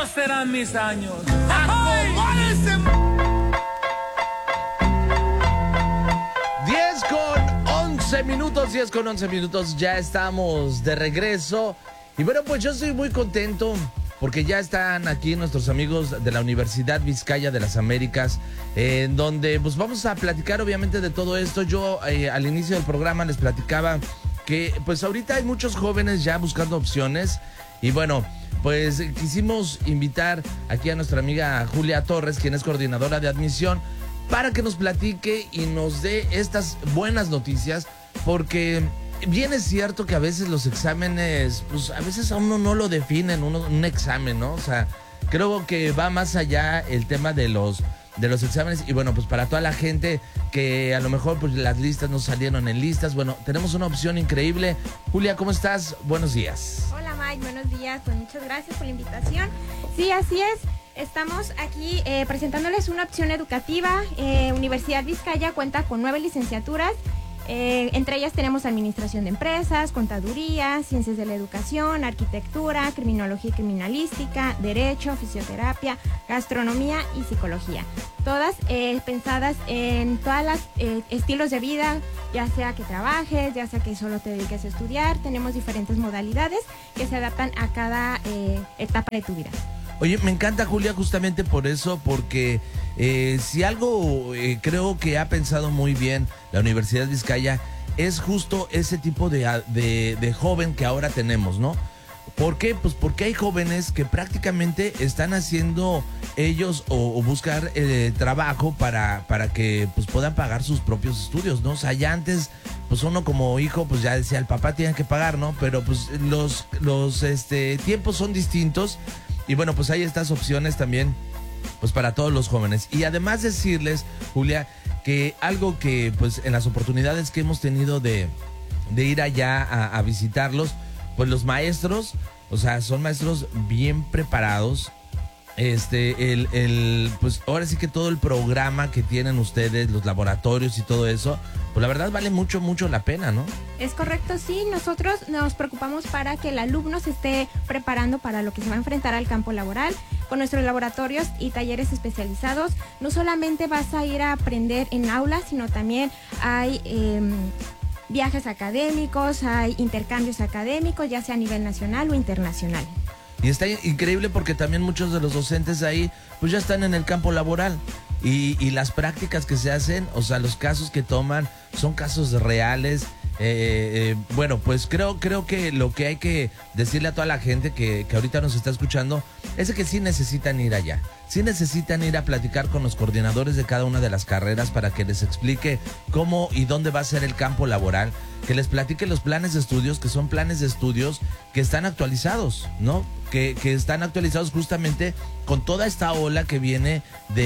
largos serán mis años. ¡Acomódense! 10 con 11 minutos, ya estamos de regreso. Y bueno, pues yo estoy muy contento porque ya están aquí nuestros amigos de la Universidad Vizcaya de las Américas, en donde pues vamos a platicar obviamente de todo esto. Yo al inicio del programa les platicaba que pues ahorita hay muchos jóvenes ya buscando opciones y bueno, pues quisimos invitar aquí a nuestra amiga Julia Torres, quien es coordinadora de admisión, para que nos platique y nos dé estas buenas noticias, porque bien es cierto que a veces los exámenes, pues a veces a uno no lo definen un examen, ¿no? O sea, creo que va más allá el tema de los exámenes. Y bueno, pues para toda la gente que a lo mejor pues las listas no salieron en listas, bueno, tenemos una opción increíble. Julia, ¿cómo estás? Buenos días. Hola Mike, buenos días, pues muchas gracias por la invitación. Sí, así es. Estamos aquí presentándoles una opción educativa. Universidad Vizcaya cuenta con 9 licenciaturas. Entre ellas tenemos Administración de Empresas, Contaduría, Ciencias de la Educación, Arquitectura, Criminología y Criminalística, Derecho, Fisioterapia, Gastronomía y Psicología. Todas pensadas en todas las estilos de vida, ya sea que trabajes, ya sea que solo te dediques a estudiar. Tenemos diferentes modalidades que se adaptan a cada etapa de tu vida. Oye, me encanta, Julia, justamente por eso, porque si algo creo que ha pensado muy bien la Universidad Vizcaya es justo ese tipo de joven que ahora tenemos, ¿no? ¿Por qué? Pues porque hay jóvenes que prácticamente están haciendo ellos o buscar trabajo para que pues puedan pagar sus propios estudios, ¿no? O sea, ya antes, pues uno como hijo, pues ya decía, el papá tiene que pagar, ¿no? Pero pues los tiempos son distintos. Y bueno, pues hay estas opciones también, pues para todos los jóvenes. Y además decirles, Julia, que algo que pues en las oportunidades que hemos tenido de ir allá a visitarlos, pues los maestros, o sea, son maestros bien preparados. Pues ahora sí que todo el programa que tienen ustedes, los laboratorios y todo eso, pues la verdad vale mucho, mucho la pena, ¿no? Es correcto, sí. Nosotros nos preocupamos para que el alumno se esté preparando para lo que se va a enfrentar al campo laboral. Con nuestros laboratorios y talleres especializados, no solamente vas a ir a aprender en aulas, sino también hay viajes académicos, hay intercambios académicos, ya sea a nivel nacional o internacional. Y está increíble porque también muchos de los docentes ahí pues ya están en el campo laboral y las prácticas que se hacen, o sea, los casos que toman son casos reales. Bueno, pues creo que lo que hay que decirle a toda la gente que ahorita nos está escuchando es que sí necesitan ir allá. Sí necesitan ir a platicar con los coordinadores de cada una de las carreras para que les explique cómo y dónde va a ser el campo laboral, que les platique los planes de estudios, que son planes de estudios que están actualizados, ¿no? Que están actualizados justamente con toda esta ola que viene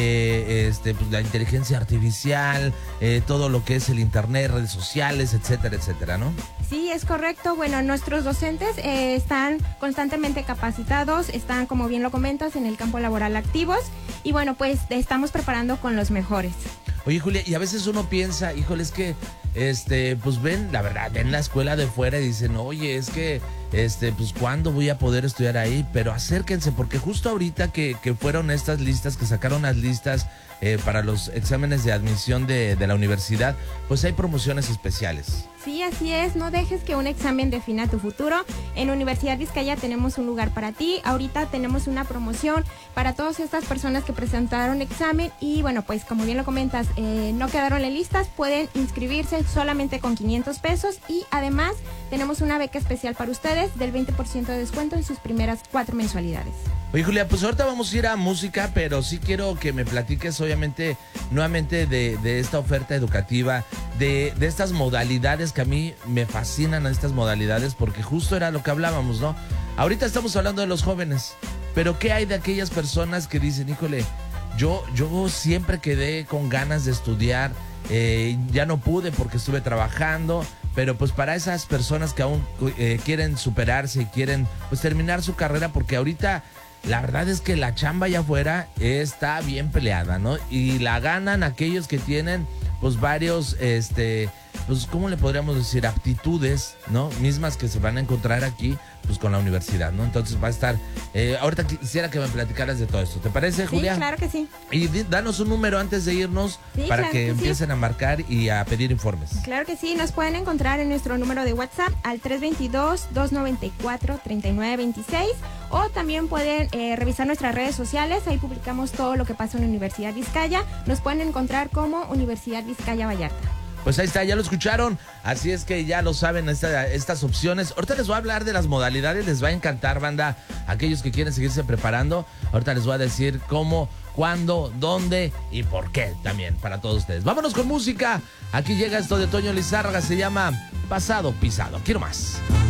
de pues, la inteligencia artificial, todo lo que es el internet, redes sociales, etcétera, etcétera, ¿no? Sí, es correcto. Bueno, nuestros docentes están constantemente capacitados, están, como bien lo comentas, en el campo laboral activos y bueno, pues estamos preparando con los mejores. Oye, Julia, y a veces uno piensa, híjole, es que, pues ven, la verdad, ven la escuela de fuera y dicen, oye, es que, pues, ¿cuándo voy a poder estudiar ahí? Pero acérquense, porque justo ahorita que fueron estas listas, que sacaron las listas para los exámenes de admisión de la universidad, pues hay promociones especiales. Sí, así es. No dejes que un examen defina tu futuro. En Universidad Vizcaya tenemos un lugar para ti. Ahorita tenemos una promoción para todas estas personas que presentaron examen y bueno, pues como bien lo comentas, no quedaron en listas, pueden inscribirse solamente con 500 pesos y además tenemos una beca especial para ustedes del 20% de descuento en sus primeras 4 mensualidades. Oye, Julia, pues ahorita vamos a ir a música, pero sí quiero que me platiques obviamente nuevamente de esta oferta educativa, de estas modalidades que a mí me fascinan, estas modalidades, porque justo era lo que hablábamos, ¿no? Ahorita estamos hablando de los jóvenes, pero ¿qué hay de aquellas personas que dicen, híjole, yo siempre quedé con ganas de estudiar, ya no pude porque estuve trabajando, pero pues para esas personas que aún quieren superarse y quieren pues terminar su carrera, porque ahorita la verdad es que la chamba allá afuera está bien peleada, ¿no? Y la ganan aquellos que tienen pues varios, pues, ¿cómo le podríamos decir? Aptitudes, ¿no? Mismas que se van a encontrar aquí, pues, con la universidad, ¿no? Entonces va a estar, ahorita quisiera que me platicaras de todo esto. ¿Te parece, Julia? Sí, claro que sí. Y danos un número antes de irnos para claro que empiecen a marcar y a pedir informes. Claro que sí, nos pueden encontrar en nuestro número de WhatsApp al 322-294-3926 o también pueden revisar nuestras redes sociales, ahí publicamos todo lo que pasa en la Universidad Vizcaya. Nos pueden encontrar como Universidad Vizcaya Vallarta. Pues ahí está, ya lo escucharon, así es que ya lo saben estas opciones. Ahorita les voy a hablar de las modalidades, les va a encantar, banda, aquellos que quieren seguirse preparando. Ahorita les voy a decir cómo, cuándo, dónde y por qué también para todos ustedes. Vámonos con música, aquí llega esto de Toño Lizárraga, se llama Pasado Pisado. Quiero más.